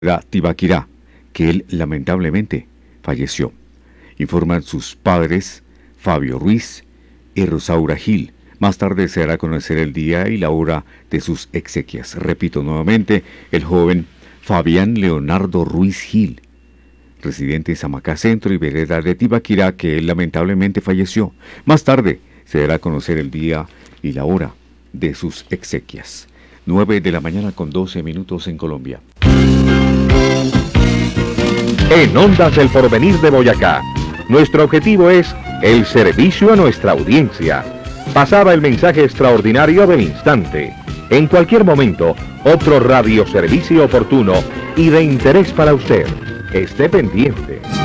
Tibaquirá, que él lamentablemente falleció. Informan sus padres, Fabio Ruiz y Rosaura Gil. Más tarde se hará conocer el día y la hora de sus exequias. Repito nuevamente, el joven Fabián Leonardo Ruiz Gil, residente en Samacá Centro y vereda de Tibaquirá, que él lamentablemente falleció. Más tarde se dará a conocer el día y la hora de sus exequias. 9 de la mañana con 12 minutos en Colombia. En Ondas del Porvenir de Boyacá, nuestro objetivo es el servicio a nuestra audiencia. Pasaba el mensaje extraordinario del instante. En cualquier momento, otro radioservicio oportuno y de interés para usted. Esté pendiente.